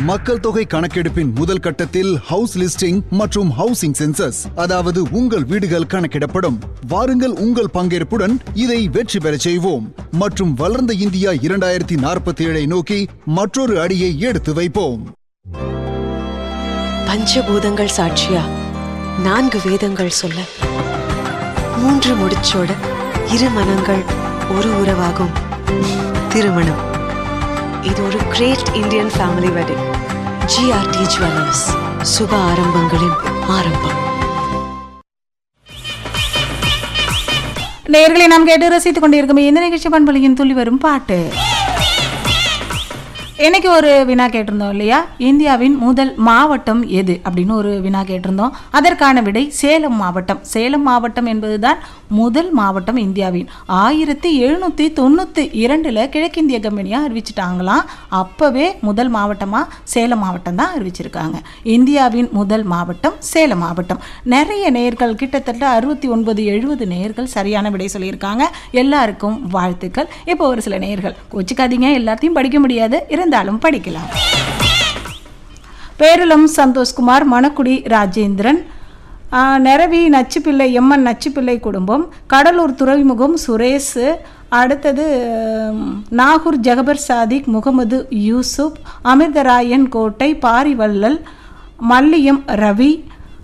மக்கள் தொகை கணக்கெடுப்பின் முதல் கட்டத்தில் ஹவுஸ் லிஸ்டிங் மற்றும் ஹவுசிங் சென்சஸ், அதாவது உங்கள் வீடுகள் கணக்கிடப்படும். வாருங்கள், உங்கள் பங்கேற்புடன் இதை வெற்றி பெறச் செய்வோம் மற்றும் வளர்ந்த இந்தியா 2047 நோக்கி மற்றொரு அடியை எடுத்து வைப்போம். பஞ்சபூதங்கள் சாட்சியா 4 வேதங்கள் சொல்ல, 3 முடிச்சோட 2 மனங்கள் ஒரு உறவாகும். திருமணம். இது ஒரு great Indian family wedding. GRT jewellers, சுப ஆரம்பங்களின் ஆரம்பம். நேயர்களை நாம் கேட்டு ரசித்துக் கொண்டிருக்கும் இந்த நிகழ்ச்சி பண்பலையின் துள்ளி வரும் பாட்டு. இன்னைக்கு ஒரு வினா கேட்டிருந்தோம் இல்லையா, இந்தியாவின் முதல் மாவட்டம் எது அப்படின்னு ஒரு வினா கேட்டிருந்தோம். அதற்கான விடை சேலம் மாவட்டம். சேலம் மாவட்டம் என்பதுதான் முதல் மாவட்டம் இந்தியாவின். 1792 கிழக்கிந்திய கம்பெனியா அறிவிச்சிட்டாங்களாம். அப்பவே முதல் மாவட்டமா சேலம் மாவட்டம் தான் அறிவிச்சிருக்காங்க. இந்தியாவின் முதல் மாவட்டம் சேலம் மாவட்டம். நிறைய நேயர்கள், கிட்டத்தட்ட 69-70 நேயர்கள் சரியான விடை சொல்லியிருக்காங்க. எல்லாருக்கும் வாழ்த்துக்கள். இப்போ ஒரு சில நேயர்கள் கோச்சிக்காதீங்க, எல்லாத்தையும் படிக்க முடியாது, இருந்தாலும் படிக்கலாம். பேரளம் சந்தோஷ்குமார், மணக்குடி ராஜேந்திரன், நெரவி நச்சுப்பிள்ளை, எம்என் நச்சுப்பிள்ளை குடும்பம், கடலூர் துறைமுகம் சுரேஷ், அடுத்தது நாகூர் ஜகபர் சாதிக், முகமது யூசுப், அமிர்தராயன் கோட்டை, பாரிவள்ளல், மல்லியம் ரவி,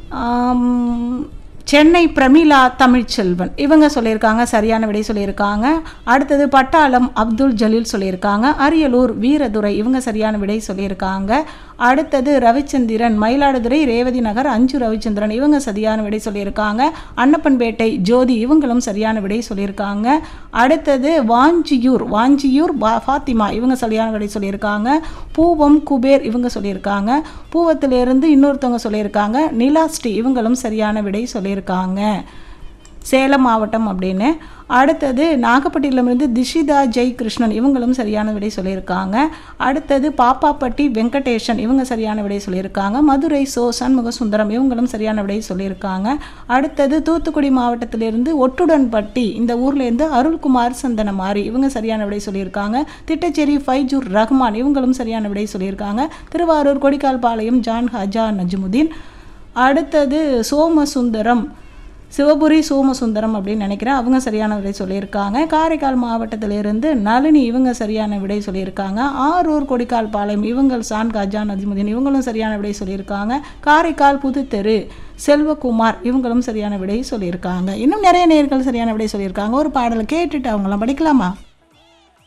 சென்னை பிரமிளா தமிழ்ச்செல்வன், இவங்க சொல்லியிருக்காங்க சரியான விடை சொல்லியிருக்காங்க. அடுத்தது பட்டாளம் அப்துல் ஜலீல் சொல்லியிருக்காங்க. அரியலூர் வீரதுரை, இவங்க சரியான விடை சொல்லியிருக்காங்க. அடுத்தது ரவிச்சந்திரன், மயிலாடுதுறை ரேவதி நகர் அஞ்சு ரவிச்சந்திரன், இவங்க சரியான விடை சொல்லியிருக்காங்க. அன்னப்பன்பேட்டை ஜோதி, இவங்களும் சரியான விடை சொல்லியிருக்காங்க. அடுத்தது வாஞ்சியூர் ஃபாத்திமா, இவங்க சரியான விடை சொல்லியிருக்காங்க. பூவம் குபேர், இவங்க சொல்லியிருக்காங்க. பூவத்திலிருந்து இன்னொருத்தவங்க சொல்லியிருக்காங்க நிலாஸ்ரீ, இவங்களும் சரியான விடை சொல்லியிருக்காங்க. சேலம் மாவட்டம் அப்படின்னு. அடுத்தது நாகப்பட்டினத்திலிருந்து திஷிதா ஜெய் கிருஷ்ணன், இவங்களும் சரியான விடை சொல்லியிருக்காங்க. அடுத்தது பாப்பாப்பட்டி வெங்கடேஷன், இவங்க சரியான விடை சொல்லியிருக்காங்க. மதுரை சண்முக சுந்தரம், இவங்களும் சரியான விடை சொல்லியிருக்காங்க. அடுத்தது தூத்துக்குடி மாவட்டத்திலிருந்து ஒட்டுடன்பட்டி, இந்த ஊர்லேருந்து அருள்குமார் சந்தனமாரி, இவங்க சரியான விடை சொல்லியிருக்காங்க. திட்டச்சேரி ஃபைஜூர் ரஹ்மான், இவங்களும் சரியான விடை சொல்லியிருக்காங்க. திருவாரூர் கொடிக்கால்பாளையம் ஜான் ஹஜா நஜ்முதீன். அடுத்தது சோமசுந்தரம், சிவபுரி சோமசுந்தரம் அப்படின்னு நினைக்கிறேன், அவங்க சரியான விடை சொல்லியிருக்காங்க. காரைக்கால் மாவட்டத்திலிருந்து நளினி, இவங்க சரியான விடை சொல்லியிருக்காங்க. ஆரூர் கொடிக்கால் பாளையம், இவங்க சான் காஜா நஜ்முதீன், இவங்களும் சரியான விடை சொல்லியிருக்காங்க. காரைக்கால் புதுத்தெரு செல்வகுமார், இவங்களும் சரியான விடை சொல்லியிருக்காங்க. இன்னும் நிறைய நேயர்கள் சரியான விடை சொல்லியிருக்காங்க. ஒரு பாடலை கேட்டுட்டு அவங்களாம் படிக்கலாமா?